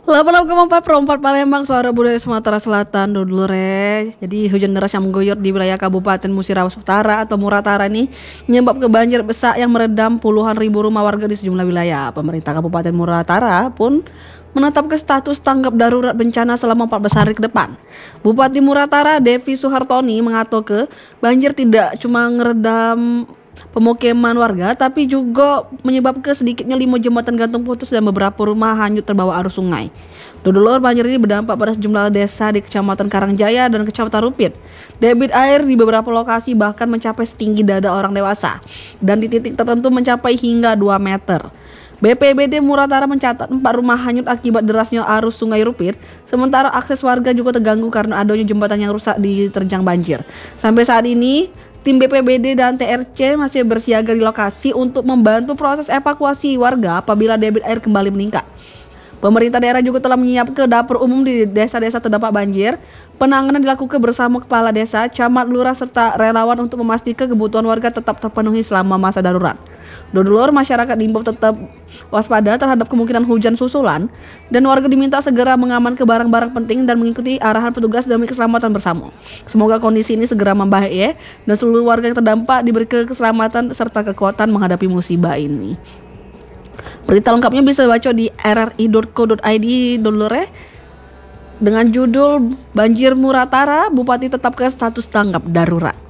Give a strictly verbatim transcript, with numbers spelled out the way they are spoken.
delapan puluh enam koma empat per empat Palembang, suara budaya Sumatera Selatan dulu re. Jadi hujan deras yang mengguyur di wilayah Kabupaten Musirawas Utara atau Muratara ini menyebabkan banjir besar yang merendam puluhan ribu rumah warga di sejumlah wilayah. Pemerintah Kabupaten Muratara pun menetapkan status tanggap darurat bencana selama empat belas hari ke depan. Bupati Muratara Devi Suhartoni mengatakan banjir tidak cuma ngeredam pemukiman warga, tapi juga menyebabkan sedikitnya lima jembatan gantung putus dan beberapa rumah hanyut terbawa arus sungai. Dodolor, banjir ini berdampak pada sejumlah desa di Kecamatan Karangjaya dan Kecamatan Rupit. Debit air di beberapa lokasi bahkan mencapai setinggi dada orang dewasa dan di titik tertentu mencapai hingga dua meter. B P B D Muratara mencatat empat rumah hanyut akibat derasnya arus sungai Rupit, sementara akses warga juga terganggu karena adanya jembatan yang rusak diterjang banjir. Sampai saat ini, tim B P B D dan T R C masih bersiaga di lokasi untuk membantu proses evakuasi warga apabila debit air kembali meningkat. Pemerintah daerah juga telah menyiapkan dapur umum di desa-desa terdampak banjir. Penanganan dilakukan bersama kepala desa, camat, lurah, serta relawan untuk memastikan kebutuhan warga tetap terpenuhi selama masa darurat. Dodolor, masyarakat diimbau tetap waspada terhadap kemungkinan hujan susulan dan warga diminta segera mengamankan barang-barang penting dan mengikuti arahan petugas demi keselamatan bersama. Semoga kondisi ini segera membaik ya, dan seluruh warga yang terdampak diberi keselamatan serta kekuatan menghadapi musibah ini. Berita lengkapnya bisa baca di r r i dot co dot i d Dodolor dengan judul Banjir Muratara, Bupati tetapkan status tanggap darurat.